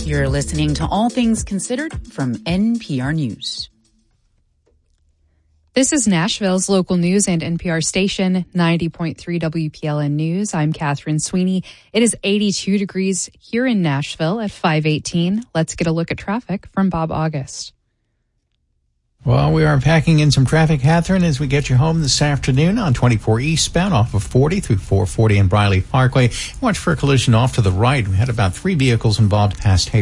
You're listening to All Things Considered from NPR News. This is Nashville's local news and NPR station, 90.3 WPLN News. I'm Catherine Sweeney. It is 82 degrees here in Nashville at 5:18. Let's get a look at traffic from Bob August. Well, we are packing in some traffic, Catherine, as we get you home this afternoon on 24 eastbound off of 40 through 440 and Briley Parkway. Watch for a collision off to the right. We had about 3 vehicles involved past Hay